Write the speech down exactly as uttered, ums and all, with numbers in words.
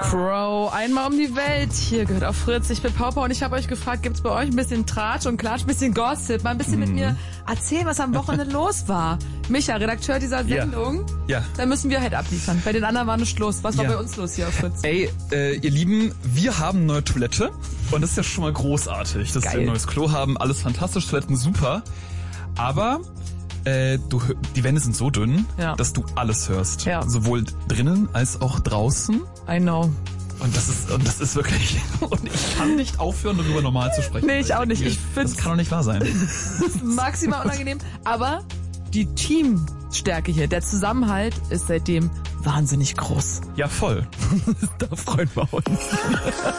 Crow, einmal um die Welt. Hier gehört auf Fritz. Ich bin Pauper und ich habe euch gefragt, gibt's bei euch ein bisschen Tratsch und Klatsch, ein bisschen Gossip, mal ein bisschen mm. mit mir erzählen, was am Wochenende los war. Micha, Redakteur dieser Sendung. Ja. ja. Da müssen wir halt abliefern. Bei den anderen war nichts los. Was war ja. bei uns los hier auf Fritz? Ey, äh, ihr Lieben, wir haben eine neue Toilette und das ist ja schon mal großartig, dass Geil. wir ein neues Klo haben. Alles fantastisch, Toiletten super. Aber äh, du, die Wände sind so dünn, ja. dass du alles hörst. Ja. Sowohl drinnen als auch draußen. I know. Und das ist und das ist wirklich und ich kann nicht aufhören, darüber normal zu sprechen. Nee, ich auch nicht. Ich find's das kann doch nicht wahr sein. Das ist maximal unangenehm. Aber die Teamstärke hier, der Zusammenhalt ist seitdem wahnsinnig groß. Ja, voll. Da freuen wir uns.